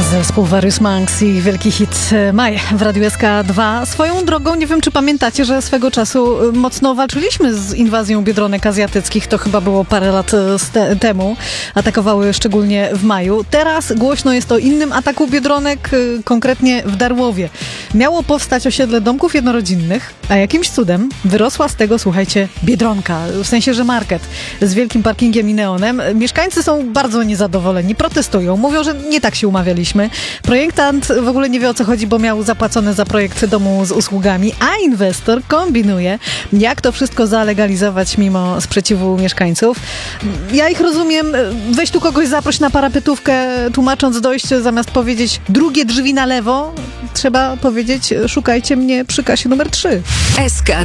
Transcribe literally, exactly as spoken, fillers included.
Zespół Various Monks i wielki hit Maj w Radiu S K dwa. Swoją drogą, nie wiem czy pamiętacie, że swego czasu mocno walczyliśmy z inwazją biedronek azjatyckich. To chyba było parę lat te- temu. Atakowały szczególnie w maju. Teraz głośno jest o innym ataku biedronek, konkretnie w Darłowie. Miało powstać osiedle domków jednorodzinnych, a jakimś cudem wyrosła z tego, słuchajcie, biedronka. W sensie, że market z wielkim parkingiem i neonem. Mieszkańcy są bardzo niezadowoleni, protestują. Mówią, że nie tak się umawialiśmy. Projektant w ogóle nie wie, o co chodzi, bo miał zapłacone za projekt domu z usługami, a inwestor kombinuje, jak to wszystko zalegalizować mimo sprzeciwu mieszkańców. Ja ich rozumiem. Weź tu kogoś zaproś na parapetówkę, tłumacząc dojście, zamiast powiedzieć drugie drzwi na lewo, trzeba powiedzieć szukajcie mnie przy kasie numer trzy. S K